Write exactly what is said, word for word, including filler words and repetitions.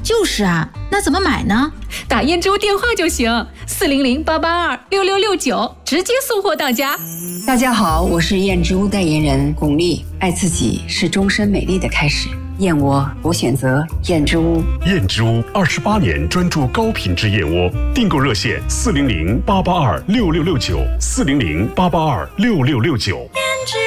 就是啊，那怎么买呢？ 打燕之屋电话就行，四零零八八二六六六九，直接送货到家。 大家好，我是燕之屋代言人巩俐。爱自己是终身美丽的开始，燕窝我选择燕之屋。 燕之屋二十八年专注高品质燕窝，订购热线四零零八八二六六六九，四零零八八二六六六九。